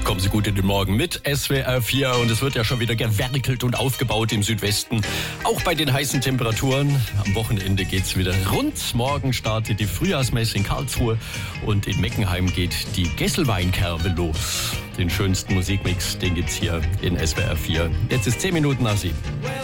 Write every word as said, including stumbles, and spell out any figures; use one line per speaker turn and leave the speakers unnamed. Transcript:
Kommen Sie gut in den Morgen mit S W R vier und es wird ja schon wieder gewerkelt und aufgebaut im Südwesten. Auch bei den heißen Temperaturen. Am Wochenende geht's wieder rund. Morgen startet die Frühjahrsmesse in Karlsruhe und in Meckenheim geht die Gesselweinkerbe los. Den schönsten Musikmix, den gibt's hier in S W R vier. Jetzt ist zehn Minuten nach sieben.